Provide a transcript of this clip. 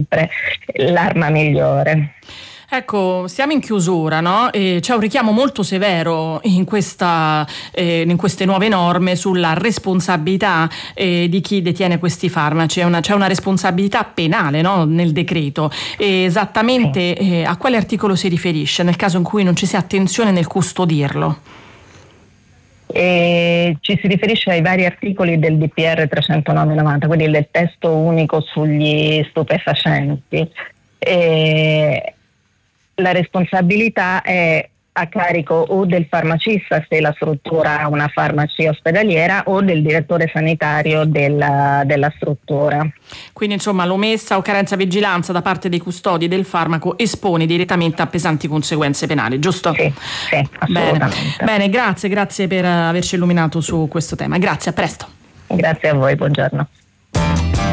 sempre l'arma migliore. Ecco, siamo in chiusura, no? E c'è un richiamo molto severo in queste nuove norme sulla responsabilità di chi detiene questi farmaci. C'è una responsabilità penale, no? Nel decreto. Esattamente a quale articolo si riferisce nel caso in cui non ci sia attenzione nel custodirlo? Ci si riferisce ai vari articoli del DPR 309/90, quindi del testo unico sugli stupefacenti. La responsabilità è a carico o del farmacista se la struttura ha una farmacia ospedaliera o del direttore sanitario della struttura. Quindi insomma l'omessa o carenza vigilanza da parte dei custodi del farmaco espone direttamente a pesanti conseguenze penali, giusto? Sì, assolutamente. Bene, grazie per averci illuminato su questo tema. Grazie, a presto. Grazie a voi, buongiorno.